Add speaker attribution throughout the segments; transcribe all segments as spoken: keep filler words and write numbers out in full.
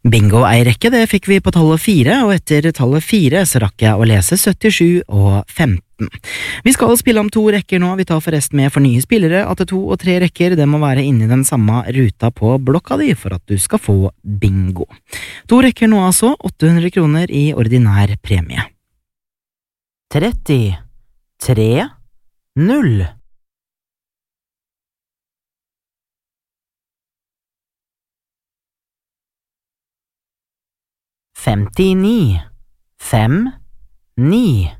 Speaker 1: Bingo ei rekke, det fikk vi på tallet fire, og etter tallet fire så rakk jeg å lese syttisju og femten. Vi skal spille om to rekker nå, vi tar forresten med for nye spillere at to og tre rekker, det må være inni den samme ruta på blokka di for at du skal få bingo. To rekker nå altså, åtte hundre kroner i ordinær premie. tretti, tre, null. femtini, fem, ni.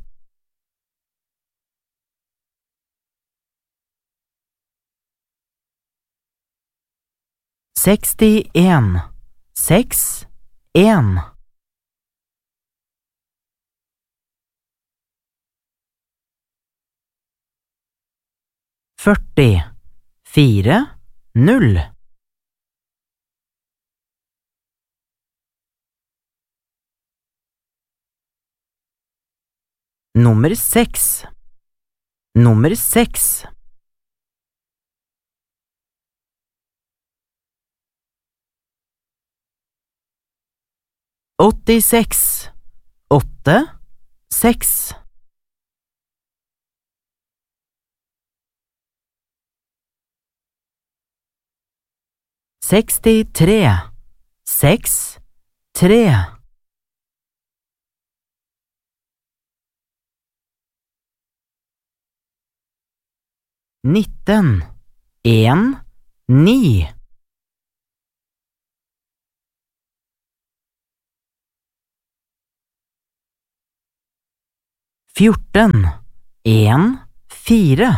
Speaker 1: sekstien, seks, en. førti, fire, null. Nummer seks. Nummer seks. åttiseks, åtte, seks. sekstitre, seks, tre. nitten, en, ni. fjorten, en, fire.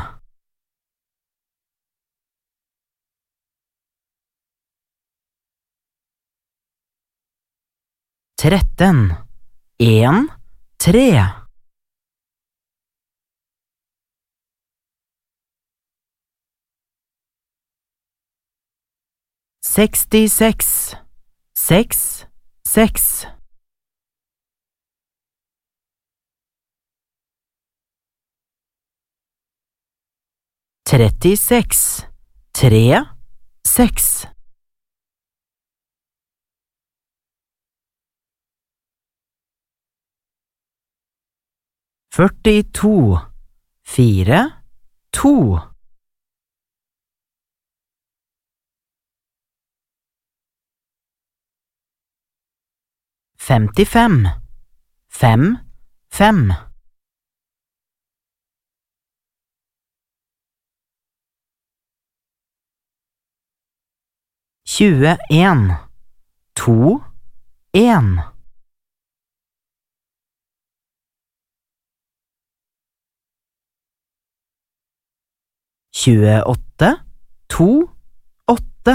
Speaker 1: tretten, en, tre. sekstiseks, seks, seks. trettiseks, tre, seks. førtito, fire, to. femtifem, fem, fem. tjueen, to, en. tjueåtte, to, åtte.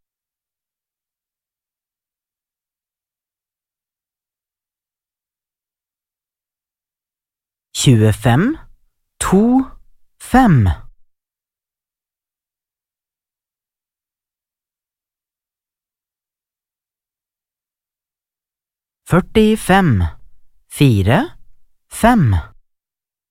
Speaker 1: tjuefem, to, fem. førtifem, fire, fem.